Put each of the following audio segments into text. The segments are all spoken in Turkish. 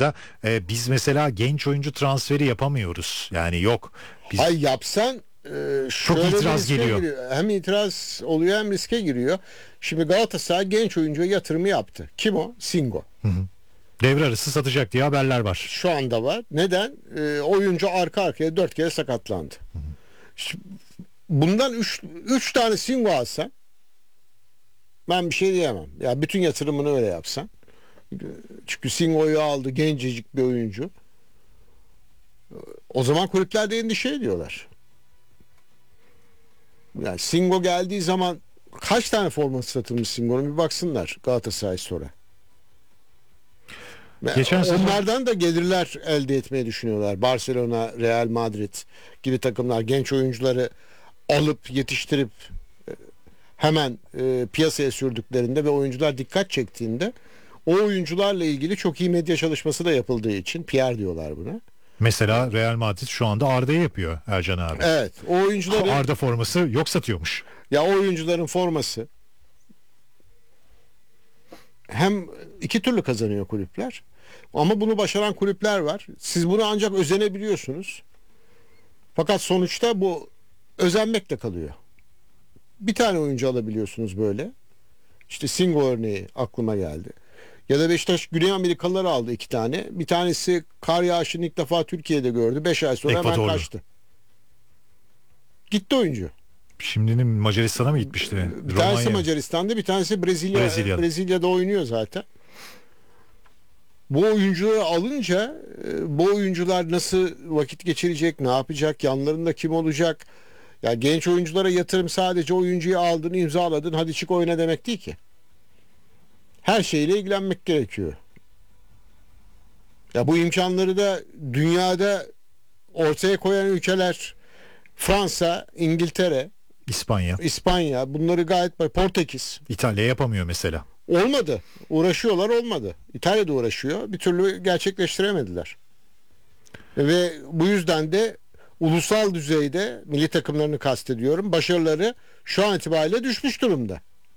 burada. Biz mesela genç oyuncu transferi yapamıyoruz. Yani yok. Biz... Hay yapsan çok şöyle itiraz geliyor. Hem itiraz oluyor hem riske giriyor. Şimdi Galatasaray genç oyuncuya yatırımı yaptı. Kim o? Singo. Hı hı. Devre arası satacak diye haberler var. Şu anda var. Neden? Oyuncu arka arkaya 4 kere sakatlandı. Hı hı. Bundan 3 tane Singo alsan ben bir şey diyemem. Ya bütün yatırımını öyle yapsan. Çünkü Singo'yu aldı, gencecik bir oyuncu. O zaman kulüpler de endişe ediyorlar. Yani Singo geldiği zaman kaç tane forması satılmış Singo'nun bir baksınlar Galatasaray sonra. Onlardan da gelirler elde etmeyi düşünüyorlar. Barcelona, Real Madrid gibi takımlar genç oyuncuları alıp yetiştirip hemen piyasaya sürdüklerinde ve oyuncular dikkat çektiğinde o oyuncularla ilgili çok iyi medya çalışması da yapıldığı için PR diyorlar buna. Mesela Real Madrid şu anda Arda'yı yapıyor Ercan abi. Evet. O oyuncuların Arda forması yok satıyormuş. Ya o oyuncuların forması hem iki türlü kazanıyor kulüpler. Ama bunu başaran kulüpler var. Siz bunu ancak özenebiliyorsunuz. Fakat sonuçta bu özenmekle kalıyor. Bir tane oyuncu alabiliyorsunuz böyle. İşte Singo örneği aklıma geldi. Ya da Beşiktaş Güney Amerikalıları aldı 2 tane. Bir tanesi kar yağışını ilk defa Türkiye'de gördü. 5 ay sonra hemen kaçtı. Gitti oyuncu. Şimdinin Macaristan'a mı gitmişti? Bir tanesi Macaristan'da, bir tanesi Brezilya'da oynuyor zaten. Bu oyuncuları alınca bu oyuncular nasıl vakit geçirecek, ne yapacak, yanlarında kim olacak? Ya genç oyunculara yatırım sadece oyuncuyu aldın, imzaladın, hadi çık oyna demek değil ki. Her şeyle ilgilenmek gerekiyor. Ya bu imkanları da dünyada ortaya koyan ülkeler Fransa, İngiltere, İspanya bunları gayet Portekiz. İtalya yapamıyor mesela. Olmadı. Uğraşıyorlar olmadı. İtalya'da uğraşıyor. Bir türlü gerçekleştiremediler. Ve bu yüzden de ulusal düzeyde milli takımlarını kastediyorum. Başarıları şu an itibariyle düşmüş durumda.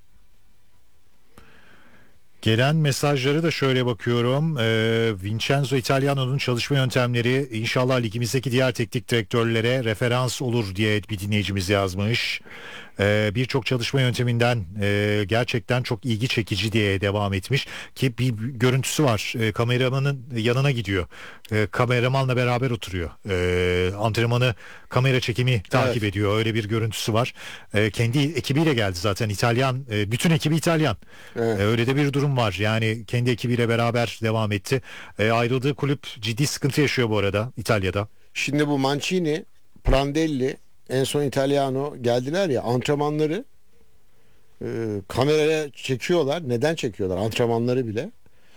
Gelen mesajları da şöyle bakıyorum. Vincenzo Italiano'nun çalışma yöntemleri inşallah ligimizdeki diğer teknik direktörlere referans olur diye bir dinleyicimiz yazmış. Birçok çalışma yönteminden gerçekten çok ilgi çekici diye devam etmiş ki bir görüntüsü var. Kameramanın yanına gidiyor. Kameramanla beraber oturuyor. Antrenmanı kamera çekimi takip ediyor. Öyle bir görüntüsü var. Kendi ekibiyle geldi zaten İtalyan. Bütün ekibi İtalyan. Evet. Öyle de bir durum var. Yani kendi ekibiyle beraber devam etti. Ayrıldığı kulüp ciddi sıkıntı yaşıyor bu arada İtalya'da. Şimdi bu Mancini, Prandelli, en son Italiano geldiler ya, antrenmanları kameraya çekiyorlar. Neden çekiyorlar? Antrenmanları bile.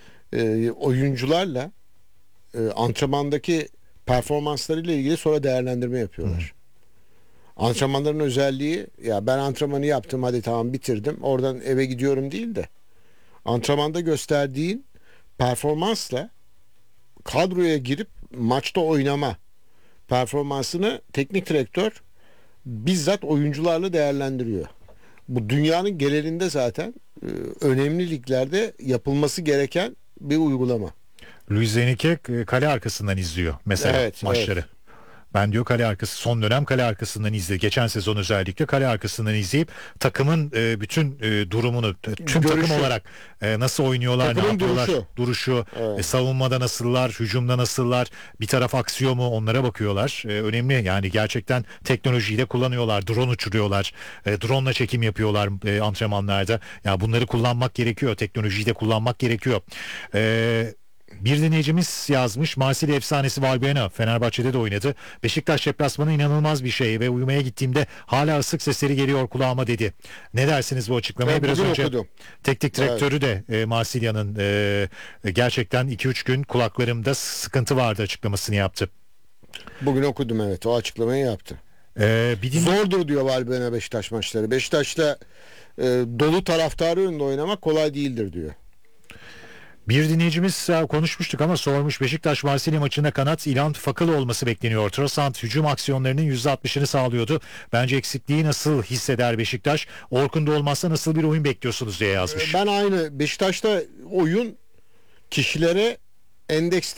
Oyuncularla antrenmandaki performanslarıyla ilgili sonra değerlendirme yapıyorlar. Antrenmanların özelliği, ya ben antrenmanı yaptım, hadi tamam bitirdim, oradan eve gidiyorum değil de antrenmanda gösterdiğin performansla kadroya girip maçta oynama performansını teknik direktör bizzat oyuncularla değerlendiriyor. Bu dünyanın genelinde zaten önemli liglerde yapılması gereken bir uygulama. Luis Enrique kale arkasından izliyor mesela maçları. Evet. Ben diyor kale arkası, son dönem kale arkasından izledi. Geçen sezon özellikle kale arkasından izleyip takımın bütün durumunu, tüm takım olarak nasıl oynuyorlar, takımın ne yapıyorlar, duruşu, savunmada nasıllar, hücumda nasıllar, bir taraf aksıyor mu, onlara bakıyorlar. Önemli yani, gerçekten teknolojiyi de kullanıyorlar. Drone uçuruyorlar, drone'la çekim yapıyorlar antrenmanlarda. Ya bunları kullanmak gerekiyor, teknolojiyi de kullanmak gerekiyor. Bir dinleyicimiz yazmış. Marsilya efsanesi Valbuena Fenerbahçe'de de oynadı. Beşiktaş deplasmanı inanılmaz bir şey ve uyumaya gittiğimde hala ıslık sesleri geliyor kulağıma dedi. Ne dersiniz bu açıklamaya? Biraz önce okudum. Teknik direktörü de Marsilya'nın gerçekten 2-3 gün kulaklarımda sıkıntı vardı açıklamasını yaptı. Bugün okudum, evet, o açıklamayı yaptı. Zordur diyor Valbuena Beşiktaş maçları. Beşiktaş'ta dolu taraftarı önünde oynamak kolay değildir diyor. Bir dinleyicimiz konuşmuştuk ama sormuş. Beşiktaş Marsilya maçında kanat İlhan Fakılı olması bekleniyor. Trossard hücum aksiyonlarının %60'ını sağlıyordu. Bence eksikliği nasıl hisseder Beşiktaş? Orkun'da olmazsa nasıl bir oyun bekliyorsunuz diye yazmış. Ben aynı Beşiktaş'ta oyun kişilere endeksli